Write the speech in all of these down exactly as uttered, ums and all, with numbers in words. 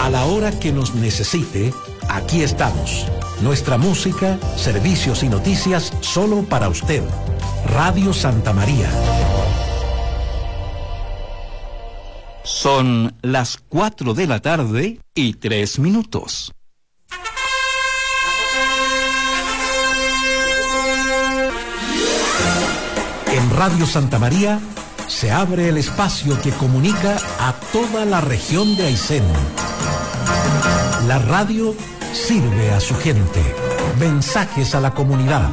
A la hora que nos necesite, aquí estamos. Nuestra música, servicios y noticias solo para usted. Radio Santa María. Son las cuatro de la tarde y tres minutos. En Radio Santa María se abre el espacio que comunica a toda la región de Aysén. La radio sirve a su gente. Mensajes a la comunidad.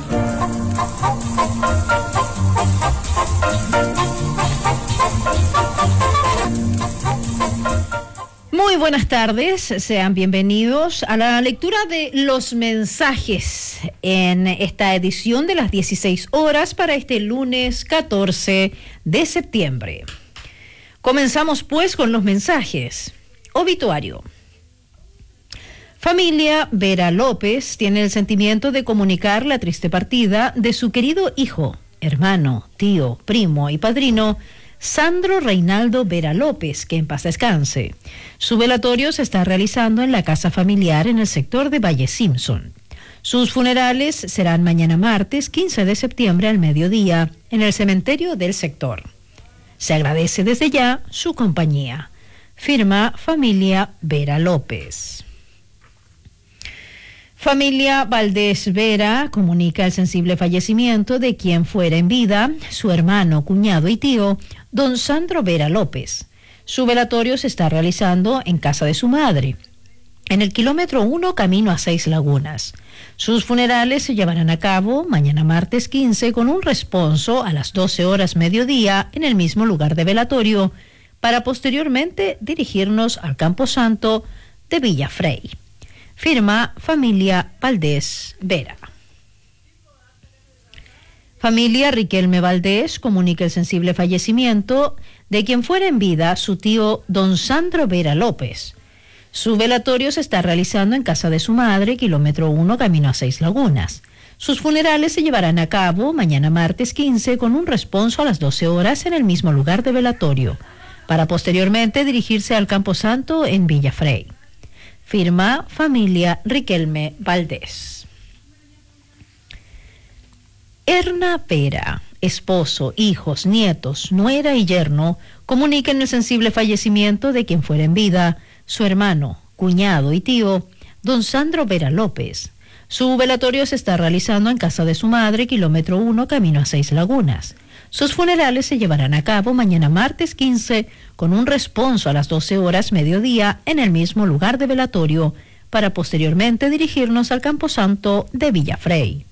Muy buenas tardes, sean bienvenidos a la lectura de los mensajes en esta edición de las dieciséis horas para este lunes catorce de septiembre. Comenzamos pues con los mensajes. Obituario. Familia Vera López tiene el sentimiento de comunicar la triste partida de su querido hijo, hermano, tío, primo y padrino, Sandro Reinaldo Vera López, que en paz descanse. Su velatorio se está realizando en la casa familiar en el sector de Valle Simpson. Sus funerales serán mañana martes quince de septiembre al mediodía en el cementerio del sector. Se agradece desde ya su compañía. Firma Familia Vera López. Familia Valdés Vera comunica el sensible fallecimiento de quien fuera en vida, su hermano, cuñado y tío, don Sandro Vera López. Su velatorio se está realizando en casa de su madre, en el kilómetro uno camino a Seis Lagunas. Sus funerales se llevarán a cabo mañana martes quince con un responso a las doce horas mediodía en el mismo lugar de velatorio, para posteriormente dirigirnos al Camposanto de Villafrey. Firma Familia Valdés Vera. Familia Riquelme Valdés comunica el sensible fallecimiento de quien fuera en vida su tío don Sandro Vera López. Su velatorio se está realizando en casa de su madre, kilómetro uno, camino a Seis Lagunas. Sus funerales se llevarán a cabo mañana martes quince con un responso a las doce horas en el mismo lugar de velatorio, para posteriormente dirigirse al Camposanto en Villafrey. Firma Familia Riquelme Valdés. Erna Vera, esposo, hijos, nietos, nuera y yerno, comunican el sensible fallecimiento de quien fuera en vida, su hermano, cuñado y tío, don Sandro Vera López. Su velatorio se está realizando en casa de su madre, kilómetro uno, camino a Seis Lagunas. Sus funerales se llevarán a cabo mañana martes quince con un responso a las doce horas mediodía en el mismo lugar de velatorio, para posteriormente dirigirnos al Camposanto de Villafrey.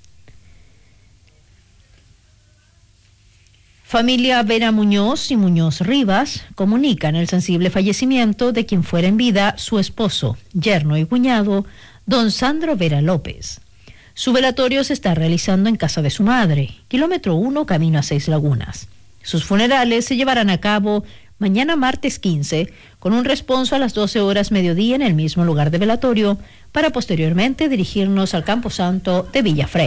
Familia Vera Muñoz y Muñoz Rivas comunican el sensible fallecimiento de quien fuera en vida su esposo, yerno y cuñado, don Sandro Vera López. Su velatorio se está realizando en casa de su madre, kilómetro uno, camino a Seis Lagunas. Sus funerales se llevarán a cabo mañana martes quince, con un responso a las doce horas mediodía en el mismo lugar de velatorio, para posteriormente dirigirnos al Camposanto de Villafrey.